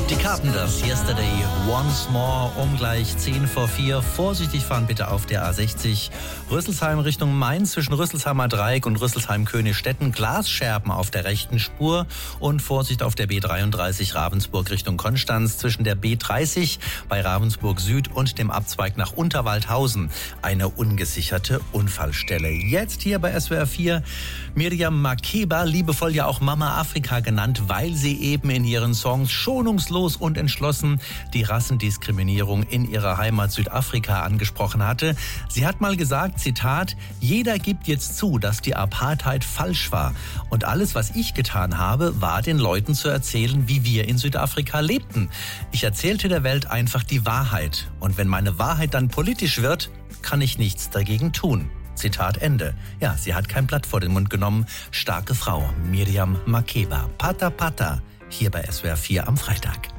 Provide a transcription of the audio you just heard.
Die Carpenters, Yesterday, Once More, gleich 3:10. Vorsichtig fahren bitte auf der A60. Rüsselsheim Richtung Mainz zwischen Rüsselsheimer Dreieck und Rüsselsheim-Königstetten. Glasscherben auf der rechten Spur. Und Vorsicht auf der B33 Ravensburg Richtung Konstanz zwischen der B30 bei Ravensburg Süd und dem Abzweig nach Unterwaldhausen. Eine ungesicherte Unfallstelle. Jetzt hier bei SWR 4 Miriam Makeba, liebevoll ja auch Mama Afrika genannt, weil sie eben in ihren Songs schonungslos und entschlossen die Rassendiskriminierung in ihrer Heimat Südafrika angesprochen hatte. Sie hat mal gesagt, Zitat, jeder gibt jetzt zu, dass die Apartheid falsch war. Und alles, was ich getan habe, war den Leuten zu erzählen, wie wir in Südafrika lebten. Ich erzählte der Welt einfach die Wahrheit. Und wenn meine Wahrheit dann politisch wird, kann ich nichts dagegen tun. Zitat Ende. Ja, sie hat kein Blatt vor den Mund genommen. Starke Frau, Miriam Makeba. Pata Pata, hier bei SWR 4 am Freitag.